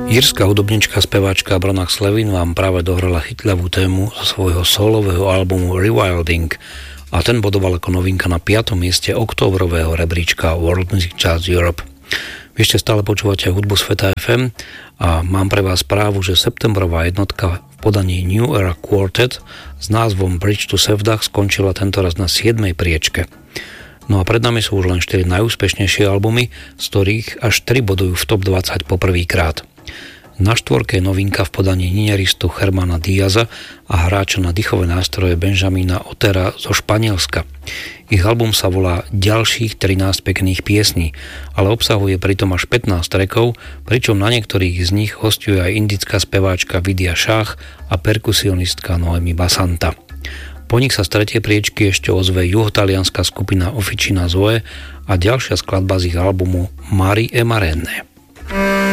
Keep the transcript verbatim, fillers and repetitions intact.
Írska hudobnička, speváčka Brona Slevin vám práve dohrala chytľavú tému zo svojho solového albumu Rewilding a ten bodoval ako novinka na piatom mieste októbrového rebríčka World Music Charts Europe. Vy ešte stále počúvate hudbu Sveta ef em a mám pre vás správu, že septembrová jednotka v podaní New Era Quartet s názvom Bridge to Sevdah skončila tentoraz na siedmej priečke. No a pred nami sú už len štyri najúspešnejšie albumy, z ktorých až tri bodujú v top dvadsať poprvýkrát. Na štvorke je novinka v podaní ninieristu Hermana Diaza a hráča na dýchové nástroje Benjamina Otera zo Španielska. Ich album sa volá Ďalších trinásť pekných piesní, ale obsahuje pritom až pätnásť trackov, pričom na niektorých z nich hosťuje aj indická speváčka Vidya Shah a perkusionistka Noemi Basanta. Po nich sa z tretej priečky ešte ozve juhotalianská skupina Officina Zoe a ďalšia skladba z ich albumu Mari e Marenne.